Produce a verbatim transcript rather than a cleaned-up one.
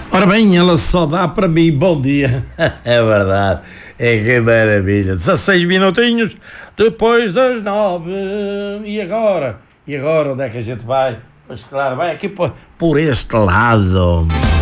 Ora bem, ela só dá para mim. Bom dia. É verdade. É que maravilha. dezasseis minutinhos depois das nove. E agora? E agora onde é que a gente vai? Pois claro, vai aqui por, por este lado.